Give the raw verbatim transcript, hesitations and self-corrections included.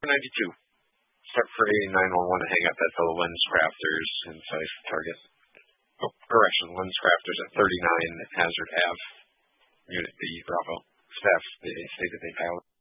ninety-two. Start for A nine one one to hang up that fellow Lens Crafters inside target. Oh, correction, Lens Crafters at thirty-nine, Hazard Ave. Unit B, Bravo. Staff, they say that they pilot.